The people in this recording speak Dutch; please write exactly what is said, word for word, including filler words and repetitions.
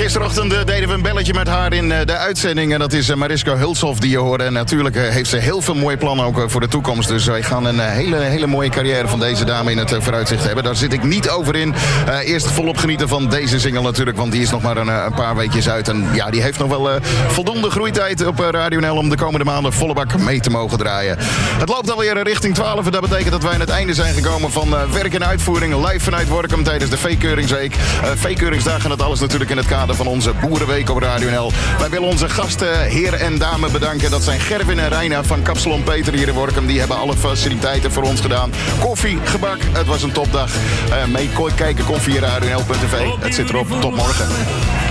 Gisterochtend deden we een belletje met haar in de uitzending. En dat is Mariska Hulshoff die je hoorde. En natuurlijk heeft ze heel veel mooie plannen ook voor de toekomst. Dus wij gaan een hele, hele mooie carrière van deze dame in het vooruitzicht hebben. Daar zit ik niet over in. Uh, eerst volop genieten van deze single natuurlijk. Want die is nog maar een, een paar weekjes uit. En ja, die heeft nog wel uh, voldoende groeitijd op Radio N L om de komende maanden volle bak mee te mogen draaien. Het loopt alweer richting twaalf. En dat betekent dat wij aan het einde zijn gekomen van uh, werk en uitvoering. Live vanuit Workum tijdens de V-keuringsweek. Uh, V-keuringsdagen, dat alles natuurlijk in het kader van onze Boerenweek op Radio N L. Wij willen onze gasten, heer en dame, bedanken. Dat zijn Gerwin en Reina van Kapsalon Peter hier in Workum. Die hebben alle faciliteiten voor ons gedaan. Koffie, gebak, het was een topdag. Uh, mee kijken, koffie, radio n l punt t v. Het zit erop. Tot morgen.